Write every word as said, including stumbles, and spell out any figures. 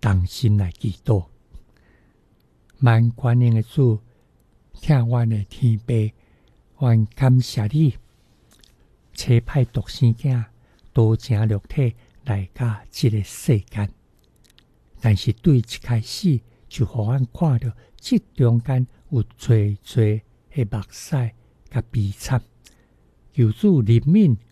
同心来祈祷。万权能的主，听阮的天父，阮感谢你，差派独生子道成肉体来到这个世间，但是对一开始就互阮看到这中间有最最的目屎甲悲惨，求主怜悯